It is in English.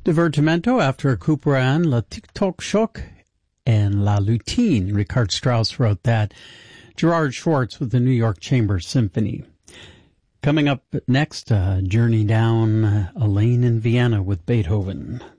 Divertimento after Couperin, Le Tic-Toc Choc, and La Lutine. Richard Strauss wrote that. Gerard Schwartz with the New York Chamber Symphony. Coming up next, a journey down a lane in Vienna with Beethoven.